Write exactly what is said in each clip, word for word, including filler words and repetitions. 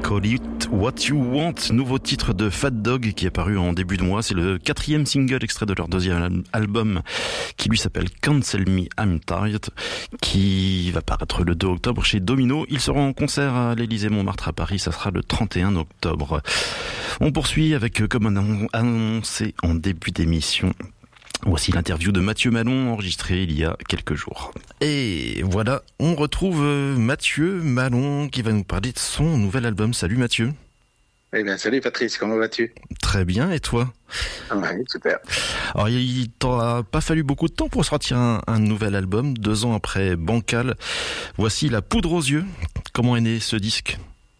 Call It What You Want, nouveau titre de Fat Dog qui est paru en début de mois. C'est le quatrième single extrait de leur deuxième album qui lui s'appelle Cancel Me I'm Tired, qui va paraître le deux octobre chez Domino. Ils seront en concert à l'Élysée-Montmartre à Paris, ça sera le trente et un octobre. On poursuit avec, comme annoncé en début d'émission, voici l'interview de Mathieu Malon enregistrée il y a quelques jours. Et voilà, on retrouve Mathieu Malon qui va nous parler de son nouvel album. Salut Mathieu. Eh bien, salut Patrice, comment vas-tu ? Très bien, et toi ? Oui, super. Alors, il t'aura pas fallu beaucoup de temps pour sortir un, un nouvel album, deux ans après Bancal. Voici La Poudre aux Yeux. Comment est né ce disque ?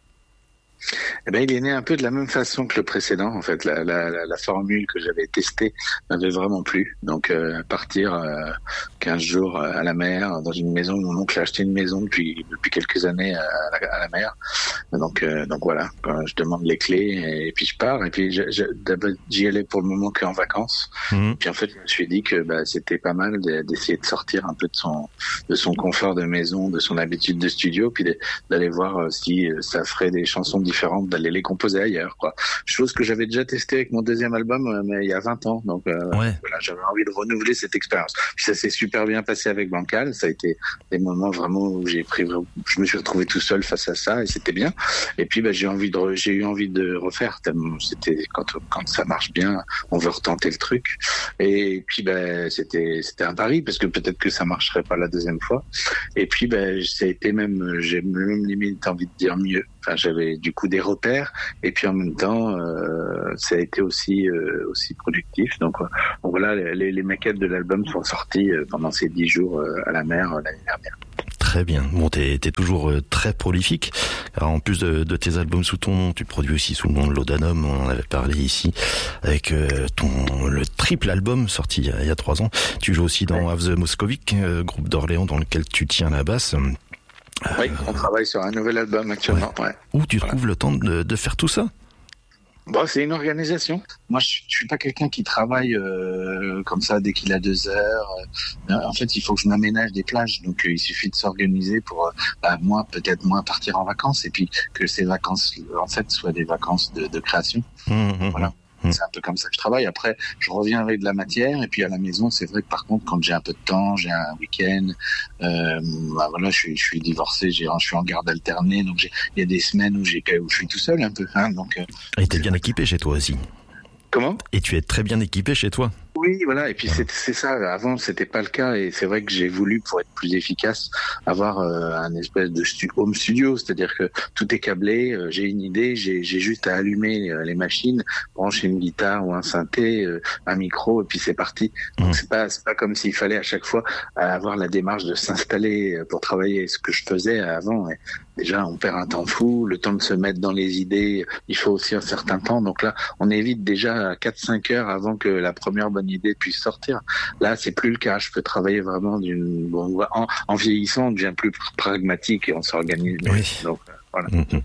Eh ben, il est né un peu de la même façon que le précédent. En fait, la, la, la, la formule que j'avais testée m'avait vraiment plu. Donc, euh, partir euh, quinze jours à la mer, dans une maison. Mon oncle a acheté une maison depuis depuis quelques années à la, à la mer. Donc, euh, donc voilà. Quand je demande les clés et puis je pars. Et puis, je, je, d'abord, j'y allais pour le moment qu'en vacances. Mmh. Puis en fait, je me suis dit que bah, c'était pas mal d'essayer de sortir un peu de son de son confort de maison, de son habitude de studio, puis de, d'aller voir si ça ferait des chansons différentes, d'aller les composer ailleurs, quoi. Chose que j'avais déjà testé avec mon deuxième album, mais il y a vingt ans. Donc euh, ouais. Voilà, j'avais envie de renouveler cette expérience. Puis ça s'est super bien passé avec Bancal. Ça a été des moments vraiment où j'ai pris, je me suis retrouvé tout seul face à ça et c'était bien. Et puis bah, j'ai envie de, j'ai eu envie de refaire. C'était quand quand ça marche bien, on veut retenter le truc. Et puis bah, c'était c'était un pari parce que peut-être que ça marcherait pas la deuxième fois. Et puis bah, ça a été même, j'ai même limite envie de dire mieux. Enfin, j'avais du coup des repères et puis en même temps, euh, ça a été aussi euh, aussi productif. Donc, euh, donc voilà, les, les maquettes de l'album sont sorties euh, pendant ces dix jours euh, à la mer euh, l'année dernière. Très bien. Bon, t'es, t'es toujours euh, très prolifique. Alors, en plus de, de tes albums sous ton nom, tu produis aussi sous le nom de Laudanum. On en avait parlé ici avec euh, ton le triple album sorti il y a, il y a trois ans. Tu joues aussi dans ouais. Have the Moscovic, euh, groupe d'Orléans dans lequel tu tiens la basse. Oui, on travaille sur un nouvel album actuellement. Ouais. Ouais. Où tu trouves voilà. le temps de, de faire tout ça ? Bon, c'est une organisation. Moi, je, je suis pas quelqu'un qui travaille euh, comme ça dès qu'il a deux heures. Euh, en fait, il faut que je m'aménage des plages. Donc, euh, il suffit de s'organiser pour, euh, bah, moi, peut-être moins partir en vacances et puis que ces vacances, en fait, soient des vacances de, de création. Mmh, voilà. Mmh. C'est un peu comme ça que je travaille. Après, je reviens avec de la matière et puis à la maison, c'est vrai que par contre, quand j'ai un peu de temps, j'ai un week-end, euh, bah voilà, je suis, je suis divorcé, j'ai, je suis en garde alternée, donc j'ai, il y a des semaines où j'ai, où je suis tout seul un peu, hein, donc. Euh, et t'es bien équipé chez toi aussi. Comment ? Et tu es très bien équipé chez toi. Oui, voilà. Et puis c'est, c'est ça. Avant, c'était pas le cas. Et c'est vrai que j'ai voulu, pour être plus efficace, avoir euh, un espèce de stu- home studio, c'est-à-dire que tout est câblé. Euh, j'ai une idée, j'ai, j'ai juste à allumer euh, les machines, brancher une guitare ou un synthé, euh, un micro, et puis c'est parti. Donc mmh. c'est pas, c'est pas comme s'il fallait à chaque fois avoir la démarche de s'installer pour travailler. Ce que je faisais avant. Et déjà, on perd un temps fou, le temps de se mettre dans les idées. Il faut aussi un certain temps. Donc là, on évite déjà quatre cinq heures avant que la première bonne idée puisse sortir. Là, c'est plus le cas. Je peux travailler vraiment d'une bon, en, en vieillissant, on devient plus pragmatique et on s'organise. Oui. Donc voilà. Mm-hmm.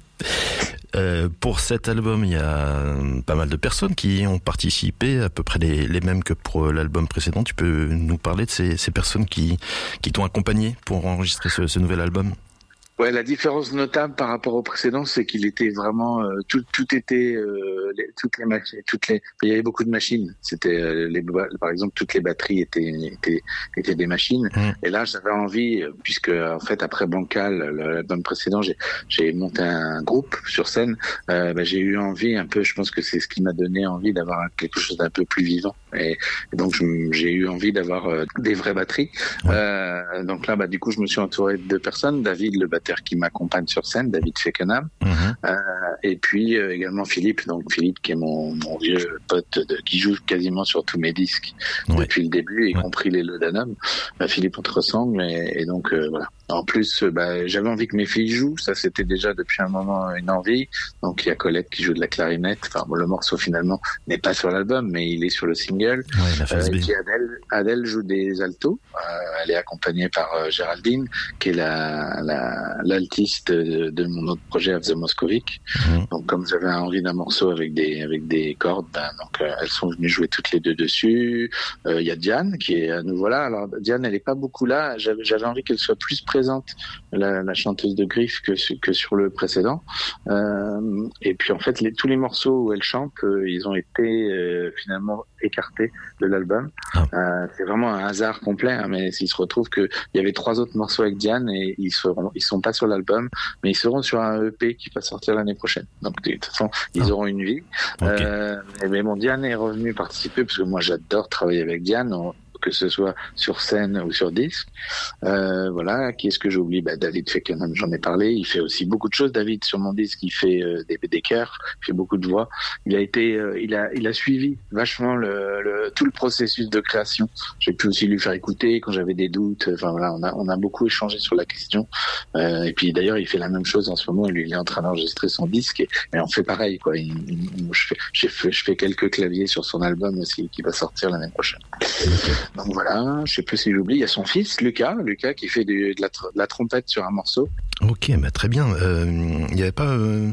Euh, pour cet album, il y a pas mal de personnes qui ont participé, à peu près les, les mêmes que pour l'album précédent. Tu peux nous parler de ces, ces personnes qui, qui t'ont accompagné pour enregistrer ce, ce nouvel album ? Ouais, la différence notable par rapport au précédent, c'est qu'il était vraiment euh, tout, tout était euh, les, toutes les machines, toutes les, il y avait beaucoup de machines. C'était euh, les, par exemple, toutes les batteries étaient étaient, étaient des machines. Mmh. Et là, j'avais envie, puisque en fait après Bancal, l'album précédent, j'ai j'ai monté un groupe sur scène. Euh, bah, j'ai eu envie un peu, je pense que c'est ce qui m'a donné envie d'avoir quelque chose d'un peu plus vivant. Et, et donc je, j'ai eu envie d'avoir euh, des vraies batteries. Ouais. Euh, donc là, bah du coup, je me suis entouré de deux personnes, David le batteur qui m'accompagne sur scène, David Feckenham, mmh. euh, et puis euh, également Philippe, donc Philippe qui est mon, mon vieux pote de, qui joue quasiment sur tous mes disques ouais. depuis le début, y ouais. compris les Laudanum. Bah, Philippe, on te ressemble, et, et donc euh, voilà. En plus, bah, j'avais envie que mes filles jouent, ça c'était déjà depuis un moment une envie. Donc il y a Colette qui joue de la clarinette. Enfin, bon, le morceau finalement n'est pas sur l'album, mais il est sur le single. Ouais, la phase euh, B. Et puis Adèle, Adèle joue des altos. Euh, elle est accompagnée par euh, Géraldine, qui est la, la l'altiste de, de mon autre projet Of the Moscovic. Mmh. Donc comme j'avais envie d'un morceau avec des avec des cordes, ben, donc euh, elles sont venues jouer toutes les deux dessus. Il euh, y a Diane qui est à nouveau là. Alors Diane, elle est pas beaucoup là. J'avais, j'avais envie qu'elle soit plus présente, la, la chanteuse de Griff, que que sur le précédent. Euh, et puis en fait, les, tous les morceaux où elle chante, euh, ils ont été euh, finalement écartés de l'album. Ah. Euh, c'est vraiment un hasard complet, hein, mais il se retrouve que il y avait trois autres morceaux avec Diane et ils seront, ils sont pas sur l'album, mais ils seront sur un E P qui va sortir l'année prochaine. Donc de toute façon, ils ah. auront une vie. Okay. Euh, mais bon, Diane est revenue participer parce que moi j'adore travailler avec Diane. On, que ce soit sur scène ou sur disque. Euh, voilà. Qui est-ce que j'ai oublié? Bah, David Feckenham, j'en ai parlé. Il fait aussi beaucoup de choses. David, sur mon disque, il fait euh, des, des chœurs, il fait beaucoup de voix. Il a été, euh, il a, il a suivi vachement le, le, tout le processus de création. J'ai pu aussi lui faire écouter quand j'avais des doutes. Enfin voilà, on a, on a beaucoup échangé sur la question. Euh, et puis d'ailleurs, il fait la même chose en ce moment. Lui, il est en train d'enregistrer son disque et, et on fait pareil, quoi. Il, il, je fais, j'ai fait, je fais quelques claviers sur son album aussi qui va sortir l'année prochaine. Donc voilà, je sais plus si j'oublie, il y a son fils, Lucas, Lucas qui fait du, de, la, de la trompette sur un morceau. Ok, bah très bien. Il euh, n'y avait pas euh,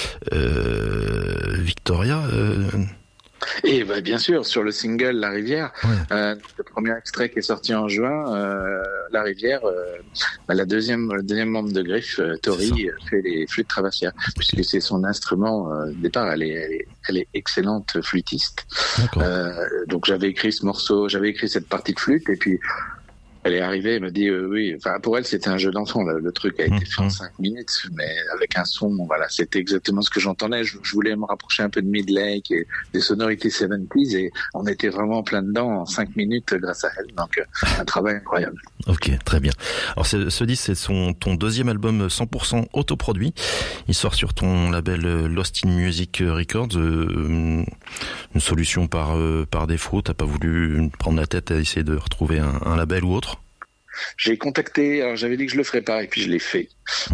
euh, Victoria euh... Et bah, bien sûr, sur le single La Rivière, ouais. euh, le premier extrait qui est sorti en juin, euh, La Rivière, euh, bah, la deuxième, le deuxième membre de Griff, euh, Tori, fait les flûtes traversières, okay. puisque c'est son instrument euh, de départ. Elle est, elle est, elle est excellente flûtiste. Euh, donc j'avais écrit ce morceau, j'avais écrit cette partie de flûte, et puis elle est arrivée, elle m'a dit euh, oui. Enfin, pour elle, c'était un jeu d'enfant. Le, le truc a été mmh, fait en cinq minutes, mais avec un son. Voilà, c'était exactement ce que j'entendais. Je, je voulais me rapprocher un peu de Midlake et des sonorités soixante-dix, et on était vraiment plein dedans en cinq minutes grâce à elle. Donc, un travail incroyable. Ok, très bien. Alors, ce, ce disque, c'est son ton deuxième album cent pour cent autoproduit. Il sort sur ton label Lost in Music Records. Euh, une solution par euh, par défaut. T'as pas voulu prendre la tête à essayer de retrouver un, un label ou autre? J'ai contacté, alors j'avais dit que je le ferais pas, et puis je l'ai fait.